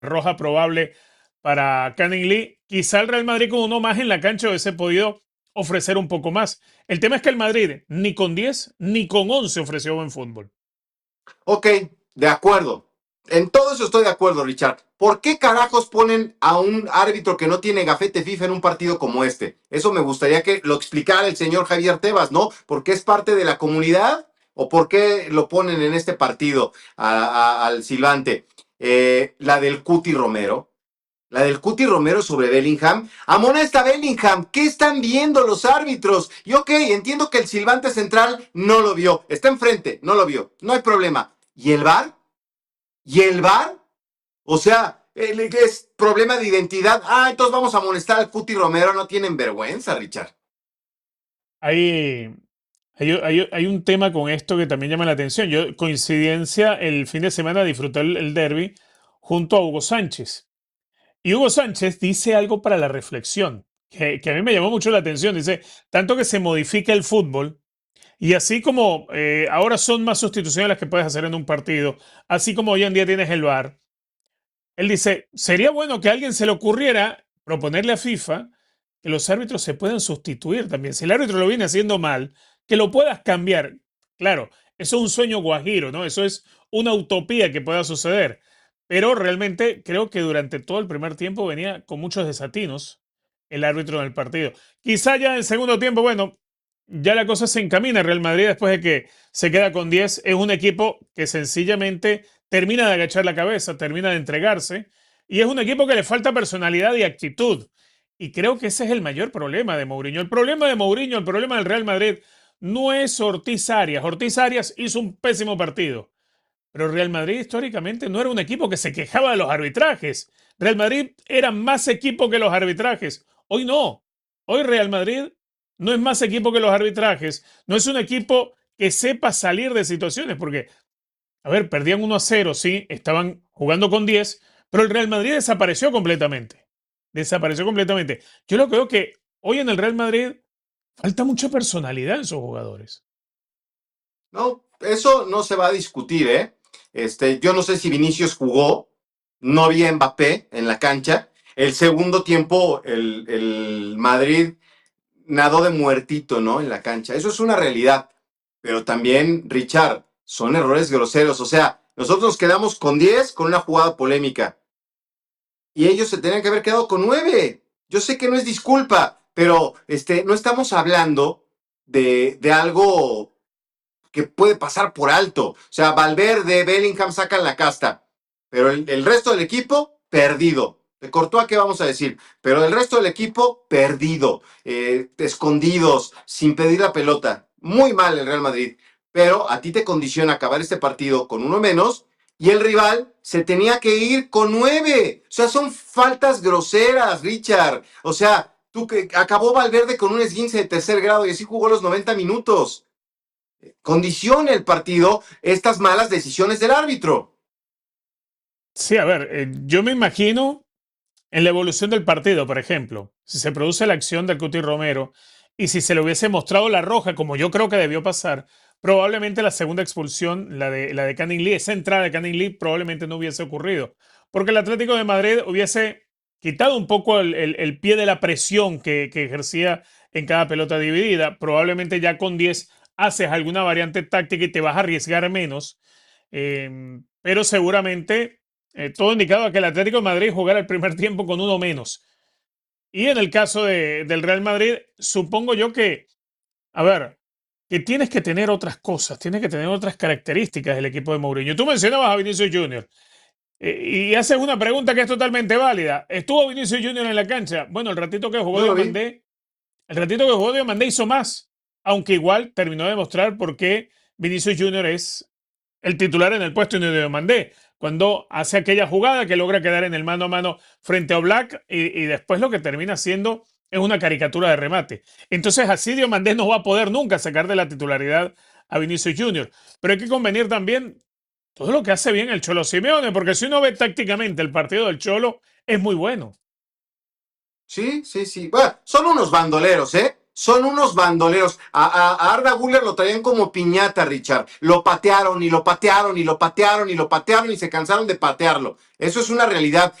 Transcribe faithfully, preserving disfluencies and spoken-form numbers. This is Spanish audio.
roja probable para Canning Lee. Quizá el Real Madrid con uno más en la cancha hubiese podido ofrecer un poco más. El tema es que el Madrid ni con diez ni con once ofreció buen fútbol. Ok, de acuerdo. En todo eso estoy de acuerdo, Richard. ¿Por qué carajos ponen a un árbitro que no tiene gafete FIFA en un partido como este? Eso me gustaría que lo explicara el señor Javier Tebas, ¿no? ¿Por qué es parte de la comunidad o por qué lo ponen en este partido a, a, al silbante? Eh, la del Cuti Romero. La del Cuti Romero sobre Bellingham. Amonesta Bellingham. ¿Qué están viendo los árbitros? Y ok, entiendo que el silbante central no lo vio. Está enfrente, no lo vio. No hay problema. ¿Y el V A R? ¿Y el V A R? O sea, es problema de identidad. Ah, entonces vamos a amonestar al Cuti Romero. No tienen vergüenza, Richard. Hay, hay, hay, hay un tema con esto que también llama la atención. Yo, coincidencia, el fin de semana disfruté el, el derby junto a Hugo Sánchez. Y Hugo Sánchez dice algo para la reflexión, que, que a mí me llamó mucho la atención. Dice, tanto que se modifica el fútbol, y así como eh, ahora son más sustituciones las que puedes hacer en un partido, así como hoy en día tienes el V A R, él dice, sería bueno que a alguien se le ocurriera proponerle a FIFA que los árbitros se puedan sustituir también. Si el árbitro lo viene haciendo mal, que lo puedas cambiar. Claro, eso es un sueño guajiro, ¿no? Eso es una utopía que pueda suceder. Pero realmente creo que durante todo el primer tiempo venía con muchos desatinos el árbitro en el partido. Quizá ya en el segundo tiempo, bueno, ya la cosa se encamina. Real Madrid, después de que se queda con diez, es un equipo que sencillamente termina de agachar la cabeza, termina de entregarse, y es un equipo que le falta personalidad y actitud. Y creo que ese es el mayor problema de Mourinho. El problema de Mourinho, el problema del Real Madrid, no es Ortiz Arias. Ortiz Arias hizo un pésimo partido. Pero Real Madrid históricamente no era un equipo que se quejaba de los arbitrajes. Real Madrid era más equipo que los arbitrajes. Hoy no. Hoy Real Madrid no es más equipo que los arbitrajes. No es un equipo que sepa salir de situaciones. Porque, a ver, perdían uno a cero, sí, estaban jugando con diez, pero el Real Madrid desapareció completamente. Desapareció completamente. Yo lo que veo que hoy en el Real Madrid falta mucha personalidad en sus jugadores. No, eso no se va a discutir, ¿eh? Este, yo no sé si Vinicius jugó, no había Mbappé en la cancha. El segundo tiempo, el, el Madrid nadó de muertito, ¿no? En la cancha. Eso es una realidad. Pero también, Richard, son errores groseros. O sea, nosotros nos quedamos con diez con una jugada polémica. Y ellos se tenían que haber quedado con nueve. Yo sé que no es disculpa, pero este, no estamos hablando de, de algo que puede pasar por alto. O sea, Valverde, Bellingham sacan la casta, pero el, el resto del equipo, perdido. De Courtois, ¿qué vamos a decir? Pero el resto del equipo, perdido, eh, escondidos, sin pedir la pelota. Muy mal el Real Madrid. Pero a ti te condiciona acabar este partido con uno menos y el rival se tenía que ir con nueve. O sea, son faltas groseras, Richard. O sea, tú que acabó Valverde con un esguince de tercer grado y así jugó los noventa minutos. Condiciona el partido estas malas decisiones del árbitro. Sí, a ver, eh, yo me imagino en la evolución del partido, por ejemplo, si se produce la acción del Cuti Romero y si se le hubiese mostrado la roja, como yo creo que debió pasar, probablemente la segunda expulsión, la de, la de Canning Lee, esa entrada de Canning Lee, probablemente no hubiese ocurrido. Porque el Atlético de Madrid hubiese quitado un poco el, el, el pie de la presión que, que ejercía en cada pelota dividida. Probablemente ya con diez haces alguna variante táctica y te vas a arriesgar menos. Eh, pero seguramente eh, todo indicaba que el Atlético de Madrid jugara el primer tiempo con uno menos. Y en el caso de, del Real Madrid, supongo yo que, a ver, que tienes que tener otras cosas, tienes que tener otras características del equipo de Mourinho. Tú mencionabas a Vinicius Junior eh, y haces una pregunta que es totalmente válida. ¿Estuvo Vinicius Junior en la cancha? Bueno, el ratito que jugó No lo vi. Diomandé, el ratito que jugó Diomandé hizo más, aunque igual terminó de demostrar por qué Vinicius Junior es el titular en el puesto de Diomandé, cuando hace aquella jugada que logra quedar en el mano a mano frente a Oblak y, y después lo que termina siendo es una caricatura de remate. Entonces así Diomandé no va a poder nunca sacar de la titularidad a Vinicius Junior. Pero hay que convenir también todo lo que hace bien el Cholo Simeone, porque si uno ve tácticamente el partido del Cholo, es muy bueno. Sí, sí, sí. Bueno, son unos bandoleros, ¿eh? son unos bandoleros. A, a, a Arda Güler lo traían como piñata, Richard. Lo patearon y lo patearon y lo patearon y lo patearon y se cansaron de patearlo. Eso es una realidad.